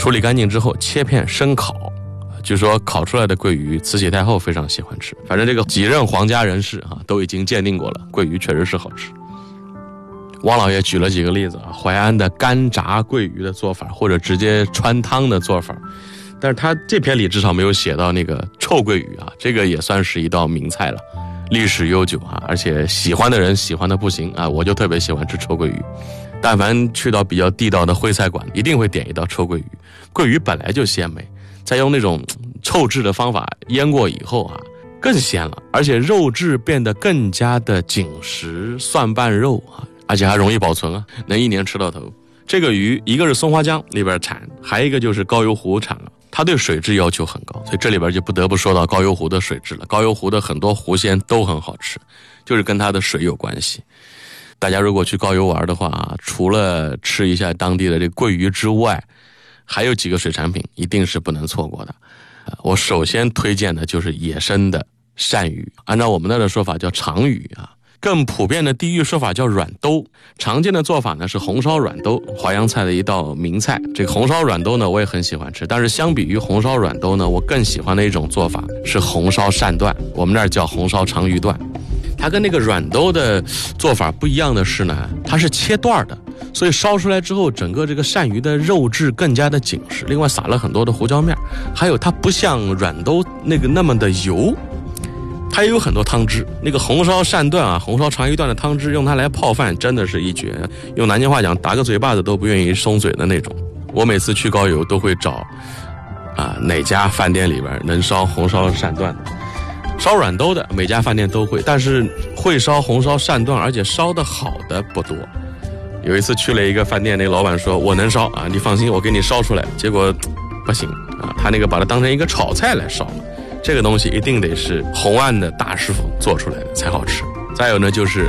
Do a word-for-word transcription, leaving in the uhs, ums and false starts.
处理干净之后切片生烤。据说烤出来的桂鱼，慈禧太后非常喜欢吃。反正这个几任皇家人士啊，都已经鉴定过了，桂鱼确实是好吃。汪老爷举了几个例子啊，淮安的干炸桂鱼的做法，或者直接穿汤的做法。但是他这篇里至少没有写到那个臭桂鱼啊，这个也算是一道名菜了，历史悠久啊，而且喜欢的人喜欢的不行啊，我就特别喜欢吃臭桂鱼。但凡去到比较地道的徽菜馆，一定会点一道臭桂鱼。桂鱼本来就鲜美，再用那种臭制的方法腌过以后啊，更鲜了，而且肉质变得更加的紧实，蒜瓣肉啊，而且还容易保存啊，能一年吃到头。这个鱼一个是松花江里边产，还有一个就是高邮湖产了，它对水质要求很高，所以这里边就不得不说到高邮湖的水质了。高邮湖的很多湖鲜都很好吃，就是跟它的水有关系。大家如果去高邮玩的话，除了吃一下当地的这个桂鱼之外，还有几个水产品一定是不能错过的。我首先推荐的就是野生的鳝鱼，按照我们那儿的说法叫长鱼啊，更普遍的地域说法叫软兜。常见的做法呢是红烧软兜，淮扬菜的一道名菜。这个红烧软兜呢我也很喜欢吃，但是相比于红烧软兜呢，我更喜欢的一种做法是红烧鳝段，我们那儿叫红烧长鱼段。它跟那个软兜的做法不一样的是呢，它是切段的，所以烧出来之后整个这个鳝鱼的肉质更加的紧实，另外撒了很多的胡椒面，还有它不像软兜那个那么的油，它也有很多汤汁。那个红烧鳝段啊，红烧长鱼段的汤汁用它来泡饭真的是一绝，用南京话讲打个嘴巴子都不愿意松嘴的那种。我每次去高邮都会找啊哪家饭店里边能烧红烧鳝段的，烧软兜的每家饭店都会，但是会烧红烧鳝段而且烧得好的不多。有一次去了一个饭店，那个老板说我能烧啊，你放心我给你烧出来，结果不行啊，他那个把它当成一个炒菜来烧了。这个东西一定得是红案的大师傅做出来的才好吃。再有呢就是